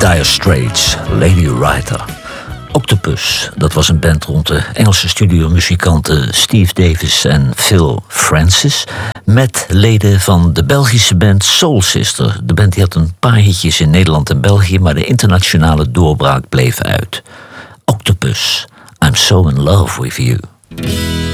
Dire Straits, Lady Writer. Octopus, dat was een band rond de Engelse studiomuzikanten Steve Davis en Phil Francis, met leden van de Belgische band Soul Sister. De band die had een paar hitjes in Nederland en België, maar de internationale doorbraak bleef uit. Octopus, I'm so in love with you.